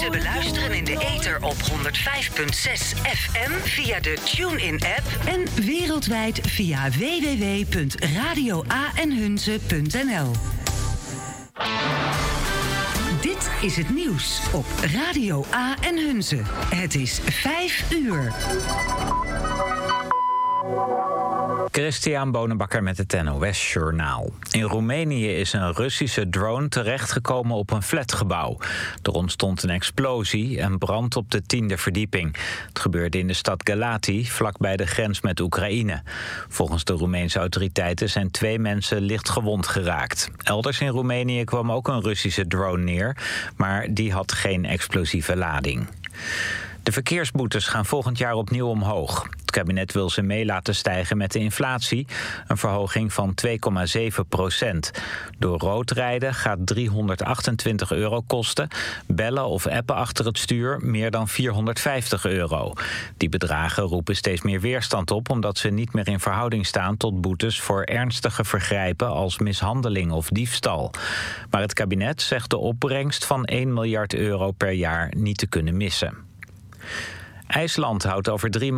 te beluisteren in de ether op 105.6 FM via de TuneIn-app en wereldwijd via www.radioaenhunze.nl. Dit is het nieuws op Radio A en Hunze. Het is 5 uur. Christian Bonenbakker met het NOS Journaal. In Roemenië is een Russische drone terechtgekomen op een flatgebouw. Er ontstond een explosie en brand op de 10e verdieping. Het gebeurde in de stad Galati, vlakbij de grens met Oekraïne. Volgens de Roemeense autoriteiten zijn 2 mensen licht gewond geraakt. Elders in Roemenië kwam ook een Russische drone neer, maar die had geen explosieve lading. De verkeersboetes gaan volgend jaar opnieuw omhoog. Het kabinet wil ze mee laten stijgen met de inflatie, een verhoging van 2,7%. Door rood rijden gaat €328 kosten. Bellen of appen achter het stuur meer dan €450. Die bedragen roepen steeds meer weerstand op, omdat ze niet meer in verhouding staan tot boetes voor ernstige vergrijpen als mishandeling of diefstal. Maar het kabinet zegt de opbrengst van €1 miljard per jaar niet te kunnen missen. IJsland houdt over 3